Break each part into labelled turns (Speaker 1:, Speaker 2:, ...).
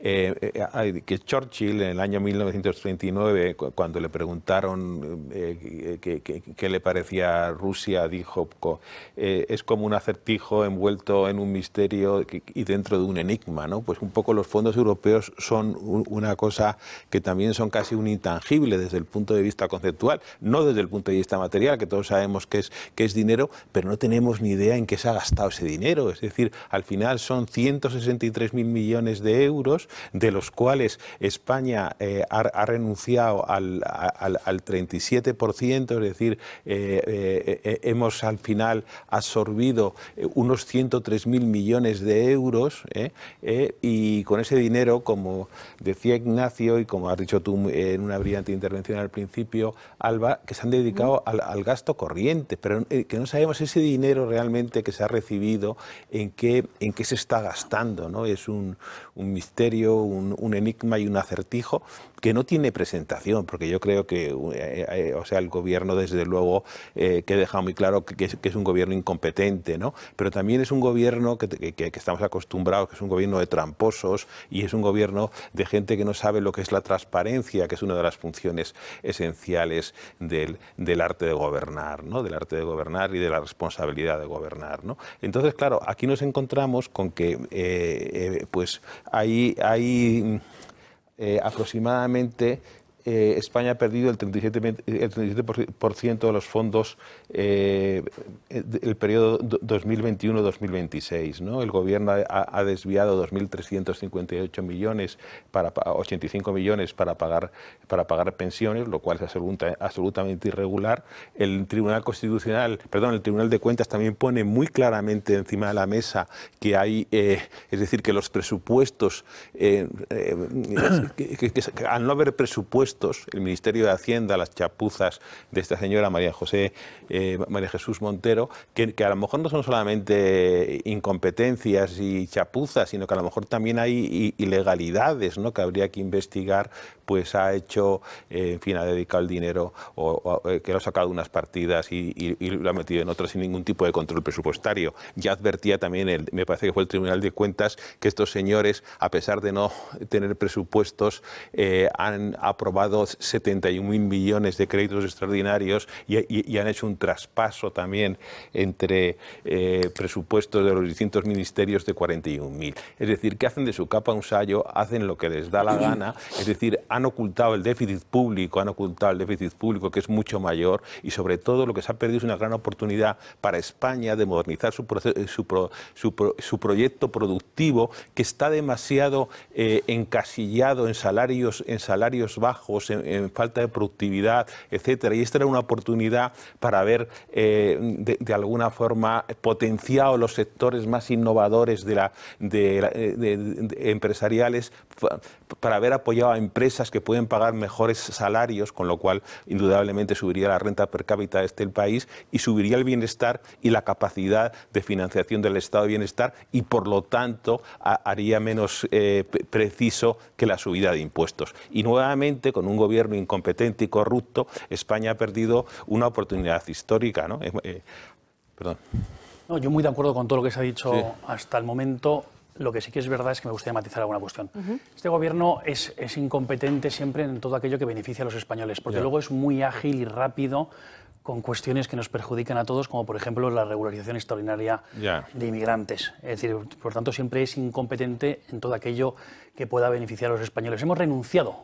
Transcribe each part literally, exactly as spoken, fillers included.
Speaker 1: eh, eh, que Churchill en el año mil novecientos treinta y nueve, cuando le preguntaron eh, qué, qué, qué le parecía Rusia, dijo, eh, es como un acertijo envuelto en un misterio y dentro de un enigma, ¿no? Pues un poco los fondos europeos son una cosa que también son casi un intangible desde el punto de vista conceptual, no desde el punto de vista material, que todos sabemos que es, que es dinero, pero no tenemos ni idea en qué se ha gastado ese dinero. Es decir, al final son ciento sesenta y tres mil millones de euros, de los cuales España eh, ha, ha renunciado al, al, al treinta y siete por ciento, es decir, eh, eh, eh, hemos al final absorbido unos ciento tres mil millones de euros, eh, eh, y con ese dinero, como decía Ignacio y como has dicho tú en una brillante intervención al principio, Alba, que se han dedicado al, al gasto corriente, pero eh, que no sabemos ese dinero realmente que se ha recibido, en qué, en qué se está gastando, ¿no? Es un, un misterio, un, un enigma y un acertijo que no tiene presentación, porque yo creo que eh, eh, o sea, el gobierno, desde luego, eh, que he dejado muy claro que, que, es, que es un gobierno incompetente, ¿no? Pero también es un gobierno que, que, que estamos acostumbrados, que es un gobierno de tramposos y es un gobierno de gente que no sabe lo que es la transparencia, que es una de las funciones esenciales del, del arte de gobernar, ¿no? Del arte de gobernar y de la responsabilidad de gobernar, ¿no? Entonces, claro, aquí nos encontramos con que eh, eh, pues hay, hay eh, aproximadamente Eh, España ha perdido el treinta y siete por ciento de los fondos eh, del periodo dos mil veintiuno dos mil veintiséis, ¿no? El gobierno ha, ha desviado dos mil trescientos cincuenta y ocho millones, para, ochenta y cinco millones para pagar, para pagar pensiones, lo cual es absoluta, absolutamente irregular. El Tribunal Constitucional, perdón, el Tribunal de Cuentas también pone muy claramente encima de la mesa que hay, eh, es decir, que los presupuestos, eh, eh, que, que, que, que al no haber presupuestos, el Ministerio de Hacienda, las chapuzas de esta señora María José, eh, María Jesús Montero, que, que a lo mejor no son solamente incompetencias y chapuzas, sino que a lo mejor también hay ilegalidades, ¿no?, que habría que investigar, pues ha hecho, eh, en fin, ha dedicado el dinero o, o que lo ha sacado de unas partidas y, y, y lo ha metido en otras sin ningún tipo de control presupuestario. Ya advertía también, el, me parece que fue el Tribunal de Cuentas, que estos señores, a pesar de no tener presupuestos, eh, han aprobado setenta y un mil millones de créditos extraordinarios y, y, y han hecho un traspaso también entre eh, presupuestos de los distintos ministerios de cuarenta y un mil. Es decir, que hacen de su capa un sayo, hacen lo que les da la gana, es decir, han ocultado el déficit público, han ocultado el déficit público, que es mucho mayor, y sobre todo lo que se ha perdido es una gran oportunidad para España de modernizar su, proceso, su, pro, su, pro, su proyecto productivo, que está demasiado eh, encasillado en salarios, en salarios bajos, En, en falta de productividad, etcétera. Y esta era una oportunidad para haber eh, de, de alguna forma potenciado los sectores más innovadores de la, de, de, de, de empresariales, para haber apoyado a empresas que pueden pagar mejores salarios, con lo cual indudablemente subiría la renta per cápita de este país y subiría el bienestar y la capacidad de financiación del estado de bienestar, y por lo tanto a, haría menos eh, preciso que la subida de impuestos. Y nuevamente, con un gobierno incompetente y corrupto, España ha perdido una oportunidad histórica, ¿no? Eh, eh, perdón.
Speaker 2: No, yo muy de acuerdo con todo lo que se ha dicho
Speaker 1: sí.
Speaker 2: hasta el momento. Lo que sí que es verdad es que me gustaría matizar alguna cuestión. Uh-huh. Este gobierno es, es incompetente siempre en todo aquello que beneficia a los españoles, porque yeah. luego es muy ágil y rápido con cuestiones que nos perjudican a todos, como por ejemplo la regularización extraordinaria yeah. de inmigrantes. Es decir, por tanto, siempre es incompetente en todo aquello que pueda beneficiar a los españoles. Hemos renunciado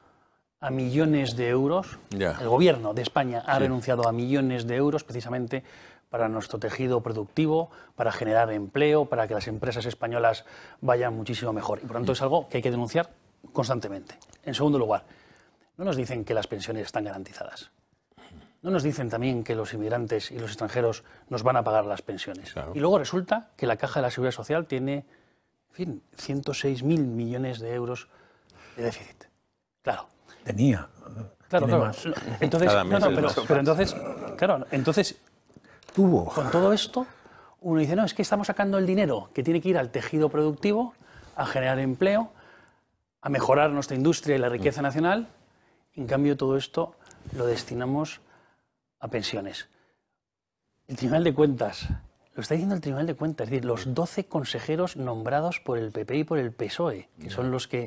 Speaker 2: a millones de euros, yeah. el gobierno de España ha sí. renunciado a millones de euros precisamente para nuestro tejido productivo, para generar empleo, para que las empresas españolas vayan muchísimo mejor. Y por tanto es algo que hay que denunciar constantemente. En segundo lugar, no nos dicen que las pensiones están garantizadas. No nos dicen también que los inmigrantes y los extranjeros nos van a pagar las pensiones. Claro. Y luego resulta que la Caja de la Seguridad Social tiene, en fin, ciento seis mil millones de euros de déficit. Claro.
Speaker 3: Tenía.
Speaker 2: Claro, claro. Más. Entonces, no, no, pero, pero entonces, claro, entonces,
Speaker 3: tuvo.
Speaker 2: Con todo esto, uno dice, no, es que estamos sacando el dinero que tiene que ir al tejido productivo, a generar empleo, a mejorar nuestra industria y la riqueza nacional. En cambio, todo esto lo destinamos a pensiones. El Tribunal de Cuentas, lo está diciendo el Tribunal de Cuentas, es decir, los doce consejeros nombrados por el P P y por el P S O E, que son los que